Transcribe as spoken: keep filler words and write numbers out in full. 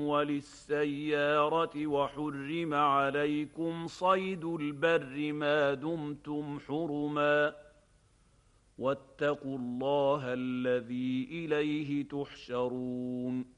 وللسيارة وحرم عليكم صيد البر ما دمتم حرما واتقوا الله الذي إليه تحشرون